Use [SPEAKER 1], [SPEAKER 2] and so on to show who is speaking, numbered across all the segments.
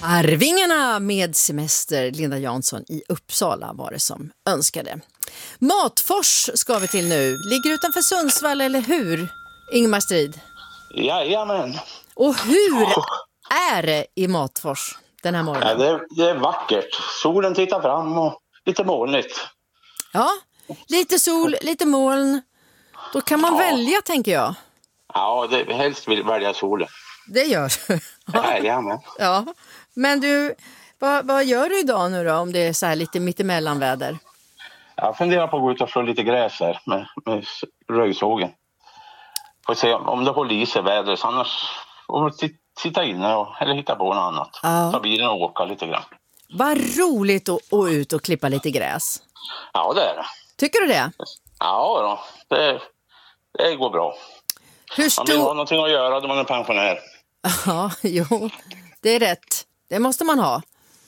[SPEAKER 1] Arvingarna med semester, Linda Jansson i Uppsala var det som önskade. Matfors ska vi till nu. Ligger utanför Sundsvall, eller hur? Ingemar Strid.
[SPEAKER 2] Jajamän.
[SPEAKER 1] Och hur är det i Matfors den här morgonen?
[SPEAKER 2] Ja, det är vackert. Solen tittar fram och lite molnigt.
[SPEAKER 1] Ja, lite sol, lite moln. Då kan man välja, tänker jag.
[SPEAKER 2] Ja, helst vill välja solen.
[SPEAKER 1] Det gör du.
[SPEAKER 2] Jajamän.
[SPEAKER 1] Ja. Men du, vad gör du idag nu då, om det är så här lite mittemellanväder?
[SPEAKER 2] Jag funderar på att gå ut och slå lite gräs här med röjsågen. Får se om det håller i sig vädret, annars får man sitta inne eller hitta på något annat.
[SPEAKER 1] Ja.
[SPEAKER 2] Ta bilen och åka lite grann.
[SPEAKER 1] Vad roligt att ut och klippa lite gräs.
[SPEAKER 2] Ja, det är det.
[SPEAKER 1] Tycker du det?
[SPEAKER 2] Ja, då. Det går bra. Man vill ha någonting att göra då man är pensionär.
[SPEAKER 1] Ja, jo, det är rätt. Det måste man ha.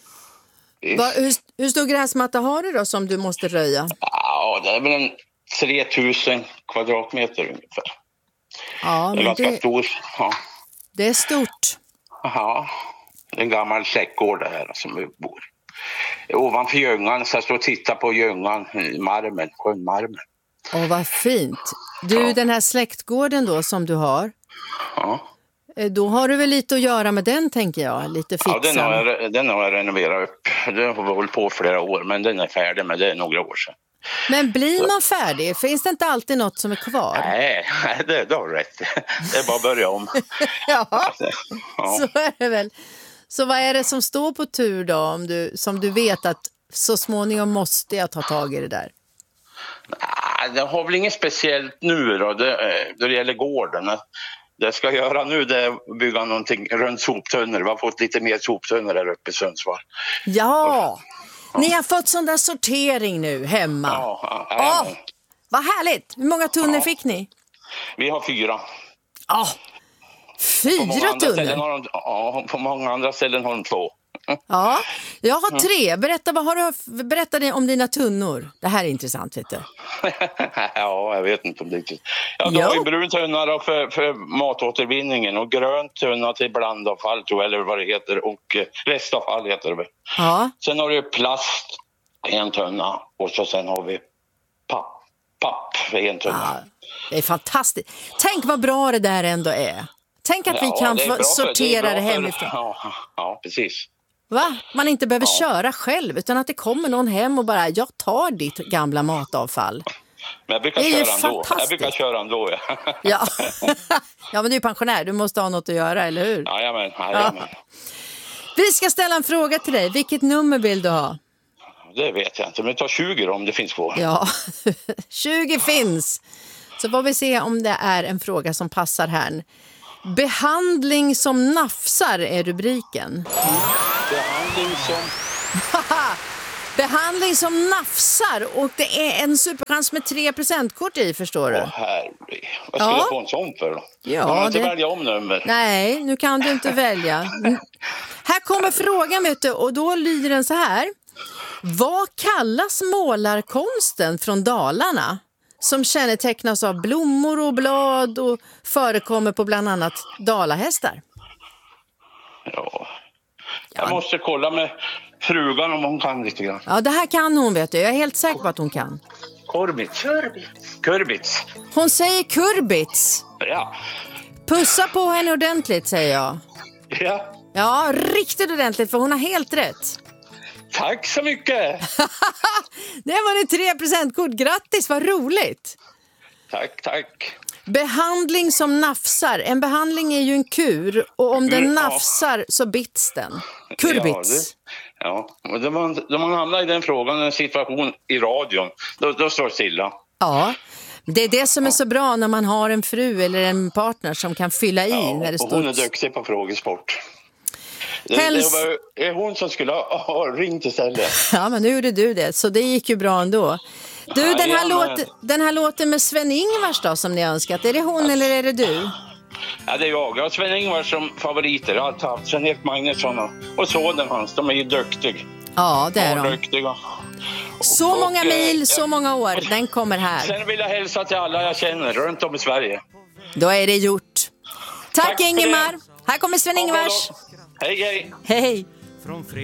[SPEAKER 1] Hur stor gräsmatta har du då som du måste röja?
[SPEAKER 2] Ja, det är väl en 3000 kvadratmeter ungefär.
[SPEAKER 1] Ja,
[SPEAKER 2] det är ganska stor. Ja.
[SPEAKER 1] Det är stort.
[SPEAKER 2] Ja, det är en gammal släktgård det här som vi bor. Ovanför Ljungan, så jag står och tittar på Ljungan, sjön Marmen.
[SPEAKER 1] Åh, vad fint. Du, den här släktgården då som du har.
[SPEAKER 2] Ja.
[SPEAKER 1] Då har du väl lite att göra med den, tänker jag. Lite fixan.
[SPEAKER 2] Ja, den har jag renoverat upp. Den har vi hållit på flera år, men den är färdig med det några år sedan.
[SPEAKER 1] Men blir man färdig? Finns det inte alltid något som är kvar?
[SPEAKER 2] Nej, det har rätt. Det är bara att börja om.
[SPEAKER 1] Ja, så är det väl. Så vad är det som står på tur då, som du vet att så småningom måste jag ta tag i det där?
[SPEAKER 2] Nej, det har väl inget speciellt nu då det gäller gården. Det ska göra nu det är att bygga någonting runt soptunnor. Vi har fått lite mer soptunnor där uppe i Sundsvall.
[SPEAKER 1] Ja, ni har fått sån där sortering nu hemma. Ja. Vad härligt. Hur många tunnor fick ni?
[SPEAKER 2] Vi har 4.
[SPEAKER 1] Ja, 4 tunnor?
[SPEAKER 2] På många andra ställen har de 2.
[SPEAKER 1] Ja, jag har 3. Berätta om dina tunnor. Det här är intressant, vet du.
[SPEAKER 2] Ja, jag vet inte om det är intressant. Jag har ju brun tunna då för matåtervinningen och grön tunna till blandavfall, tror jag, eller vad det heter, och restavfall heter det väl.
[SPEAKER 1] Ja.
[SPEAKER 2] Sen har du plast, en tunna, och sen har vi papp för en tunna. Ja,
[SPEAKER 1] det är fantastiskt. Tänk vad bra det där ändå är. Tänk att vi kan sortera det hemifrån.
[SPEAKER 2] Ja, precis.
[SPEAKER 1] Va? Man inte behöver köra själv, utan att det kommer någon hem och bara, jag tar ditt gamla matavfall.
[SPEAKER 2] Men jag brukar köra ändå.
[SPEAKER 1] Ja. Ja, men du är pensionär, du måste ha något att göra, eller hur?
[SPEAKER 2] Jajamän.
[SPEAKER 1] Vi ska ställa en fråga till dig. Vilket nummer vill du ha?
[SPEAKER 2] Det vet jag inte, men ta 20 om det finns kvar.
[SPEAKER 1] Ja, 20 finns. Så får vi se om det är en fråga som passar här. Behandling som nafsar är rubriken. Behandling som nafsar, och det är en superchans med 3%-kort i, förstår du.
[SPEAKER 2] Herregud. Vad ska jag få en sån för då?
[SPEAKER 1] Ja,
[SPEAKER 2] jag kan inte välja om nummer.
[SPEAKER 1] Nej, nu kan du inte välja. Här kommer frågan, vet du, och då lyder den så här. Vad kallas målarkonsten från Dalarna som kännetecknas av blommor och blad och förekommer på bland annat dalahästar?
[SPEAKER 2] Ja. Jag måste kolla med frugan om hon kan lite grann.
[SPEAKER 1] Ja, det här kan hon, vet du. Jag är helt säker på att hon kan.
[SPEAKER 2] Kurbits.
[SPEAKER 1] Hon säger kurbits.
[SPEAKER 2] Ja.
[SPEAKER 1] Pussa på henne ordentligt, säger jag.
[SPEAKER 2] Ja.
[SPEAKER 1] Ja, riktigt ordentligt, för hon har helt rätt.
[SPEAKER 2] Tack så mycket.
[SPEAKER 1] Det var det 3%-kort. Grattis, vad roligt.
[SPEAKER 2] Tack. Behandling
[SPEAKER 1] som nafsar. En behandling är ju en kur, och om den nafsar så bits den. Kurbits.
[SPEAKER 2] Ja, och då man hamnar i den frågan, en situation i radion, då står det stilla.
[SPEAKER 1] Ja, det är det som är så bra när man har en fru eller en partner som kan fylla i. När det står...
[SPEAKER 2] Hon är duktig på frågesport. Det är hon som skulle ha ringt istället.
[SPEAKER 1] Ja, men nu gjorde du det, så det gick ju bra ändå. Du, den här låten med Sven-Ingvars då, som ni har önskat, är det hon eller är det du?
[SPEAKER 2] Ja, det är jag. Jag har Sven-Ingvars som favoriter. Jag har haft Sven-Erik Magnusson och sonen hans. De är ju duktiga.
[SPEAKER 1] Ja, det är de.
[SPEAKER 2] Duktiga.
[SPEAKER 1] Så många mil, så många år. Den kommer här.
[SPEAKER 2] Sen vill jag hälsa till alla jag känner runt om i Sverige.
[SPEAKER 1] Då är det gjort. Tack Ingemar. Här kommer Sven-Ingvars.
[SPEAKER 2] Hej.
[SPEAKER 1] Hej.
[SPEAKER 3] från